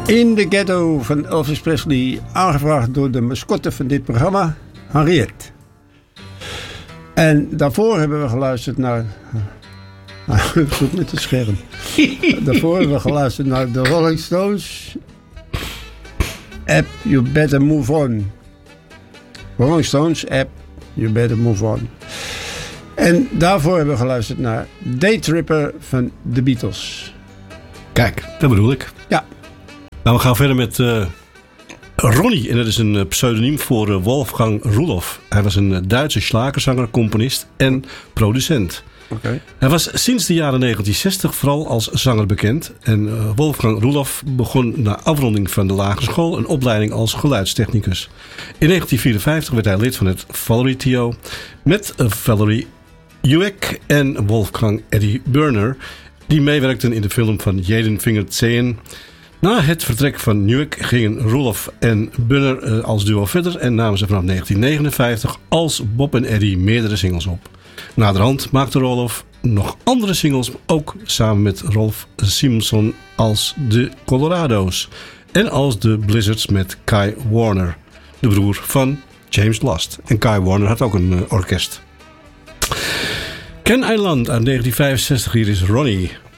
In the Ghetto van Elvis Presley, aangevraagd door de mascotte van dit programma, Henriette. En daarvoor hebben we geluisterd naar... Goed met het scherm. Daarvoor hebben we geluisterd naar de Rolling Stones. App, You Better Move On. Rolling Stones, App, You Better Move On. En daarvoor hebben we geluisterd naar Daytripper van The Beatles. Kijk, dat bedoel ik. Ja. Nou, we gaan verder met Ronnie. En dat is een pseudoniem voor Wolfgang Ruloff. Hij was een Duitse schlagerzanger, componist en producent. Okay. Hij was sinds de jaren 1960 vooral als zanger bekend. En Wolfgang Ruloff begon na afronding van de lagere school een opleiding als geluidstechnicus. In 1954 werd hij lid van het Valerie Trio met Valerie Ueck en Wolfgang Eddie Burner, die meewerkten in de film van Jeden Fingert Zehen. Na het vertrek van Ueck gingen Ruloff en Burner als duo verder en namen ze vanaf 1959 als Bob en Eddie meerdere singles op. Naderhand maakte Ruloff nog andere singles, ook samen met Rolf Simonsson als de Colorado's en als de Blizzards met Kai Warner, de broer van James Last. En Kai Warner had ook een orkest. Ken Island uit 1965, hier is Ronnie.